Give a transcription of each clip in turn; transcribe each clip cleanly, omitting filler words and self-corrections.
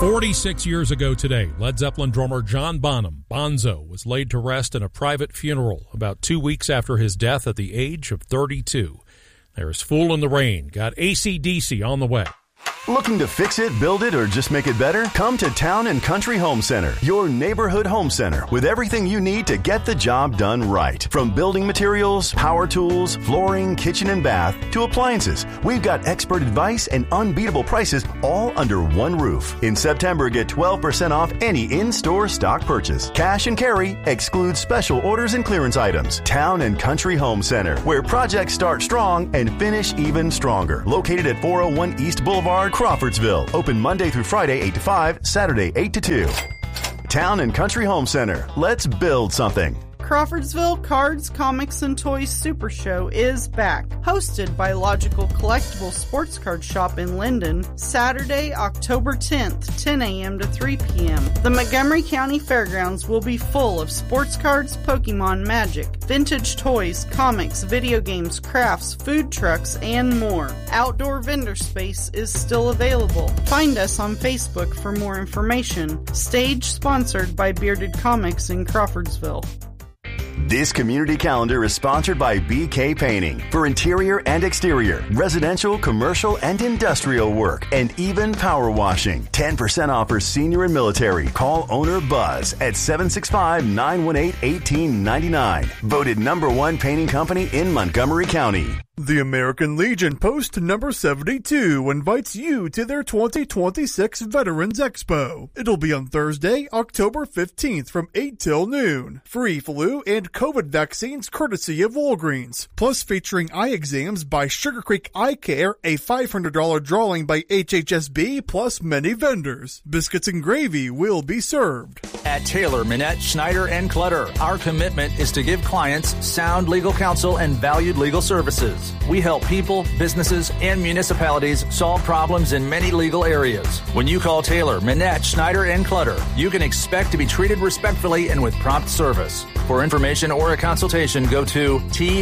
46 years ago today, Led Zeppelin drummer John Bonham, Bonzo, was laid to rest in a private funeral about 2 weeks after his death at the age of 32. There's Fool in the Rain, got AC/DC on the way. Looking to fix it, build it, or just make it better? Come to Town and Country Home Center, your neighborhood home center with everything you need to get the job done right. From building materials, power tools, flooring, kitchen and bath, to appliances, we've got expert advice and unbeatable prices all under one roof. In September, get 12% off any in-store stock purchase. Cash and carry excludes special orders and clearance items. Town and Country Home Center, where projects start strong and finish even stronger. Located at 401 East Boulevard, Crawfordsville. Open Monday through Friday 8 to 5, Saturday 8 to 2. Town and Country Home Center. Let's build something. Crawfordsville Cards, Comics, and Toys Super Show is back. Hosted by Logical Collectible Sports Card Shop in Linden, Saturday, October 10th, 10 a.m. to 3 p.m. The Montgomery County Fairgrounds will be full of sports cards, Pokemon, Magic, vintage toys, comics, video games, crafts, food trucks, and more. Outdoor vendor space is still available. Find us on Facebook for more information. Stage sponsored by Bearded Comics in Crawfordsville. This community calendar is sponsored by BK Painting for interior and exterior, residential, commercial, and industrial work, and even power washing. 10% off for senior and military. Call owner Buzz at 765-918-1899. Voted #1 painting company in Montgomery County. The American Legion Post number 72 invites you to their 2026 Veterans Expo. It'll be on Thursday, October 15th from 8 till noon. Free flu and COVID vaccines courtesy of Walgreens. Plus featuring eye exams by Sugar Creek Eye Care, a $500 drawing by HHSB, plus many vendors. Biscuits and gravy will be served. At Taylor, Minette, Schneider, and Clutter, our commitment is to give clients sound legal counsel and valued legal services. We help people, businesses, and municipalities solve problems in many legal areas. When you call Taylor, Minette, Schneider, and Clutter, you can expect to be treated respectfully and with prompt service. For information or a consultation, go to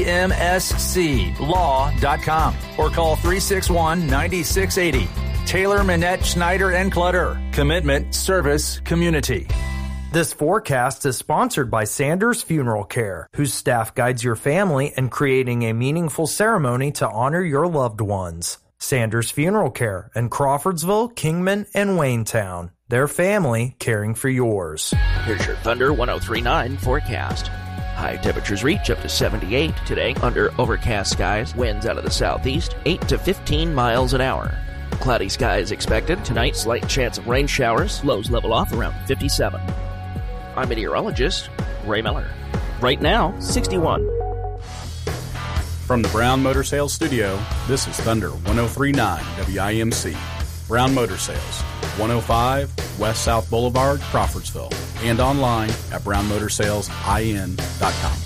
tmsclaw.com or call 361-9680. Taylor, Minette, Schneider, and Clutter. Commitment, service, community. This forecast is sponsored by Sanders Funeral Care, whose staff guides your family in creating a meaningful ceremony to honor your loved ones. Sanders Funeral Care in Crawfordsville, Kingman, and Waynetown. Their family caring for yours. Here's your Thunder 1039 forecast. High temperatures reach up to 78 today under overcast skies. Winds out of the southeast, 8 to 15 miles an hour. Cloudy skies expected. Tonight, slight chance of rain showers. Lows level off around 57. I'm meteorologist Ray Miller. Right now, 61. From the Brown Motor Sales Studio, this is Thunder 1039 WIMC. Brown Motor Sales, 105 West South Boulevard, Crawfordsville, and online at brownmotorsalesIN.com.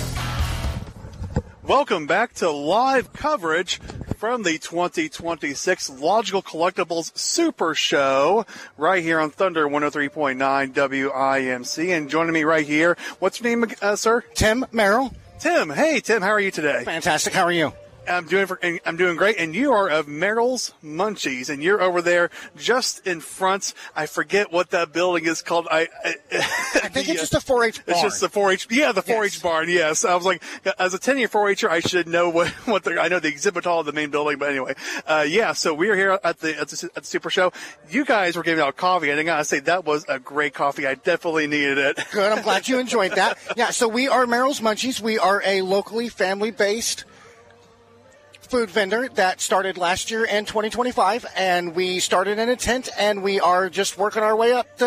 Welcome back to live coverage from the 2026 Logical Collectibles Super Show right here on Thunder 103.9 WIMC. And joining me right here, what's your name, sir? Tim Merrill. Tim. Hey, Tim, how are you today? Fantastic. How are you? I'm doing great, and you are of Merrill's Munchies, and you're over there just in front. I forget what that building is called. I think it's just a 4-H barn. It's just the 4-H, the 4-H barn. Yes, I was like, as a 10-year 4-H'er, I should know what I know the exhibit hall of the main building, but anyway, So we're here at the Super Show. You guys were giving out coffee, and I gotta say that was a great coffee. I definitely needed it. Good. I'm glad you enjoyed that. Yeah. So we are Merrill's Munchies. We are a locally family-based food vendor that started last year in 2025, and we started in a tent, and we are just working our way up.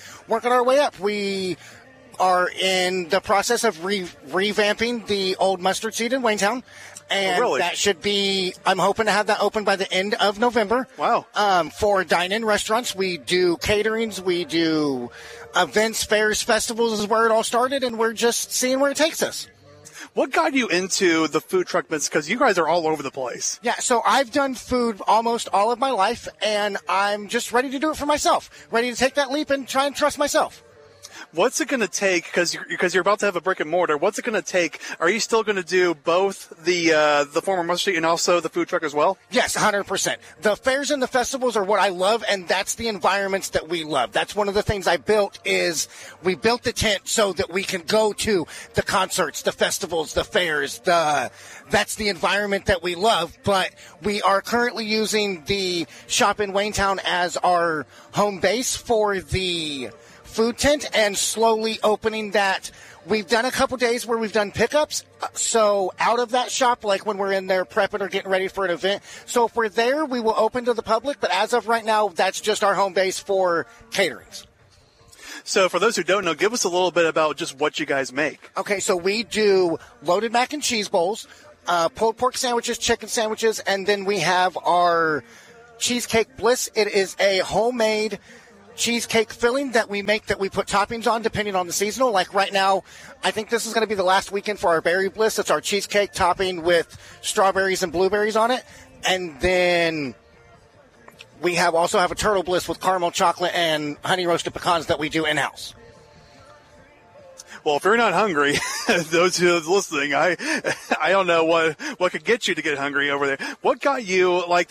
We are in the process of revamping the old mustard seed in Waynetown, and that should be, I'm hoping to have that open by the end of November. Wow. For dine-in restaurants, we do caterings, we do events, fairs, festivals is where it all started, and we're just seeing where it takes us. What got you into the food truck business? Because you guys are all over the place. Yeah, so I've done food almost all of my life, and I'm just ready to do it for myself. Ready to take that leap and try and trust myself. What's it going to take, because you're about to have a brick and mortar, what's it going to take? Are you still going to do both the former Mustard Street and also the food truck as well? Yes, 100%. The fairs and the festivals are what I love, and that's the environments that we love. That's one of the things I built is we built the tent so that we can go to the concerts, the festivals, the fairs. That's the environment that we love, but we are currently using the shop in Waynetown as our home base for the food tent and slowly opening that. We've done a couple days where we've done pickups, so out of that shop, like when we're in there prepping or getting ready for an event. So if we're there, we will open to the public, but as of right now, that's just our home base for caterings. So for those who don't know, give us a little bit about just what you guys make. Okay, so we do loaded mac and cheese bowls, pulled pork sandwiches, chicken sandwiches, and then we have our Cheesecake Bliss. It is a homemade cheesecake filling that we make that we put toppings on depending on the seasonal. Like right now, I think this is going to be the last weekend for our Berry Bliss. It's our cheesecake topping with strawberries and blueberries on it. And then we also have a Turtle Bliss with caramel chocolate and honey roasted pecans that we do in-house. Well, if you're not hungry, those who are listening, I don't know what could get you to get hungry over there. What got you like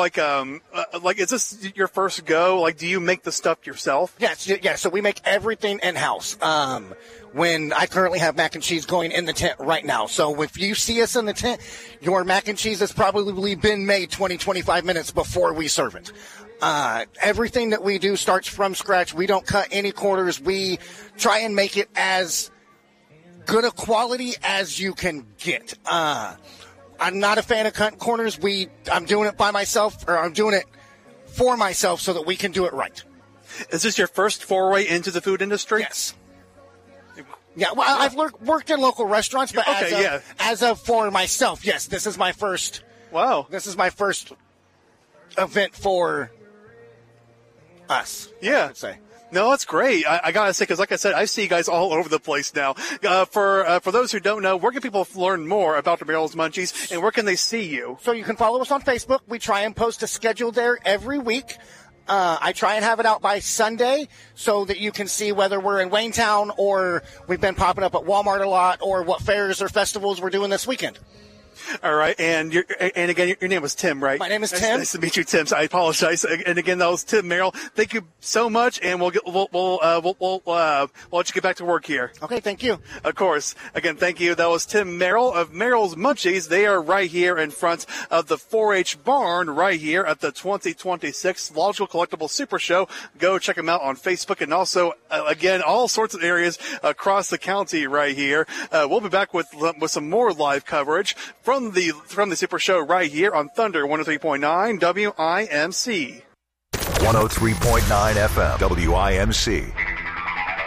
is this your first go? Like, do you make the stuff yourself? Yes. Yeah. So we make everything in house. When I currently have mac and cheese going in the tent right now. So if you see us in the tent, your mac and cheese has probably been made 20-25 minutes before we serve it. Everything that we do starts from scratch. We don't cut any corners. We try and make it as good a quality as you can get. I'm not a fan of cutting corners. I'm doing it by myself, or I'm doing it for myself so that we can do it right. Is this your first foray into the food industry? Yes. Yeah, well, I've worked in local restaurants, but as of for myself, yes, this is my first. Wow. This is my first event for us. Yeah. I would say. No, that's great. I gotta say, because like I said, I see you guys all over the place now. For those who don't know, where can people learn more about the Merrill's Munchies, and where can they see you? So you can follow us on Facebook. We try and post a schedule there every week. I try and have it out by Sunday so that you can see whether we're in Waynetown or we've been popping up at Walmart a lot, or what fairs or festivals we're doing this weekend. All right, and again, your name was Tim, right? My name is Tim. Nice to meet you, Tim. So I apologize. And again, that was Tim Merrill. Thank you so much, and we'll let you get back to work here. Okay, thank you. Of course. Again, thank you. That was Tim Merrill of Merrill's Munchies. They are right here in front of the 4-H barn, right here at the 2026 Logical Collectible Super Show. Go check them out on Facebook, and also again, all sorts of areas across the county right here. We'll be back with some more live coverage from the Super Show right here on Thunder 103.9 WIMC. 103.9 FM WIMC.